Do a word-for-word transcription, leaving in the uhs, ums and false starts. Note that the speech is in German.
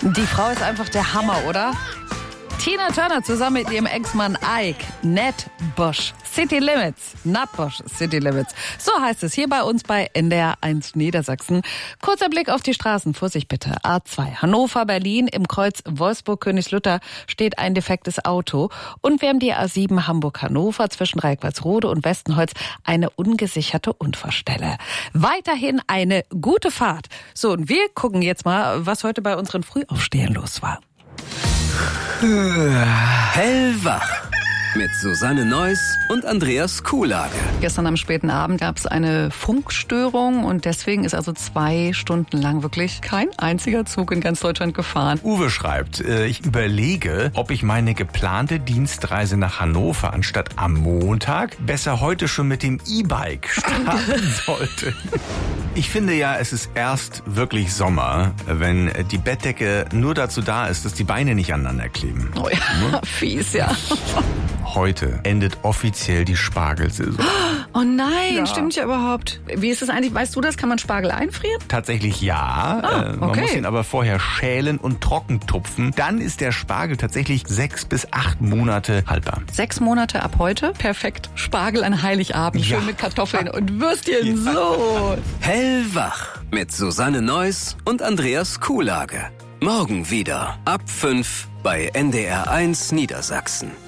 Die Frau ist einfach der Hammer, oder? Tina Turner zusammen mit ihrem Ex-Mann Ike, Nat Bush, City Limits, Nat Bush, City Limits. So heißt es hier bei uns bei N D R eins Niedersachsen. Kurzer Blick auf die Straßen, Vorsicht bitte. A zwei, Hannover, Berlin, im Kreuz Wolfsburg-Königslutter steht ein defektes Auto. Und wir haben die A sieben Hamburg-Hannover zwischen Reickwaldsrode und Westenholz eine ungesicherte Unfallstelle. Weiterhin eine gute Fahrt. So, und wir gucken jetzt mal, was heute bei unseren Frühaufstehern los war. Hellwach mit Susanne Neuss und Andreas Kuhlage. Gestern am späten Abend gab es eine Funkstörung und deswegen ist also zwei Stunden lang wirklich kein einziger Zug in ganz Deutschland gefahren. Uwe schreibt, äh, ich überlege, ob ich meine geplante Dienstreise nach Hannover anstatt am Montag besser heute schon mit dem E-Bike starten sollte. Ich finde ja, es ist erst wirklich Sommer, wenn die Bettdecke nur dazu da ist, dass die Beine nicht aneinander kleben. Oh ja, fies, ja. Heute endet offiziell die Spargelsaison. Oh nein, Ja. stimmt ja überhaupt. Wie ist es eigentlich? Weißt du das? Kann man Spargel einfrieren? Tatsächlich ja. Ah, Äh, Man okay. muss ihn aber vorher schälen und trocken tupfen. Dann ist der Spargel tatsächlich sechs bis acht Monate haltbar. Sechs Monate ab heute. Perfekt. Spargel an Heiligabend. Ja. Schön mit Kartoffeln und Würstchen. Ja. So. Hellwach mit Susanne Neuss und Andreas Kuhlage. Morgen wieder ab fünf bei N D R eins Niedersachsen.